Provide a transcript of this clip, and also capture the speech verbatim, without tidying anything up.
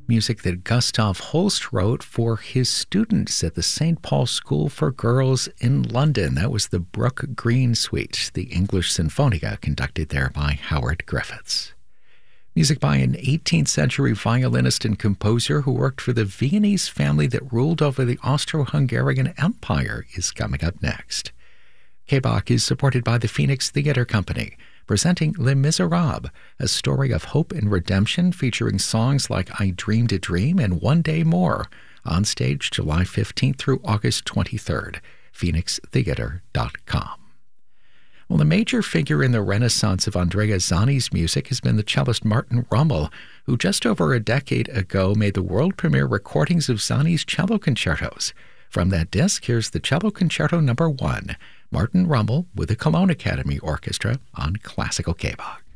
Music that Gustav Holst wrote for his students at the Saint Paul School for Girls in London. That was the Brook Green Suite, the English Sinfonia, conducted there by Howard Griffiths. Music by an eighteenth century violinist and composer who worked for the Viennese family that ruled over the Austro-Hungarian Empire is coming up next. K-Bach is supported by the Phoenix Theatre Company, presenting Les Miserables, a story of hope and redemption featuring songs like I Dreamed a Dream and One Day More, on stage July fifteenth through August twenty-third, phoenix theater dot com. Well, a major figure in the renaissance of Andrea Zani's music has been the cellist Martin Rummel, who just over a decade ago made the world premiere recordings of Zani's cello concertos. From that disc, here's the Cello Concerto Number One, Martin Rummel with the Cologne Academy Orchestra on Classical K-Bach.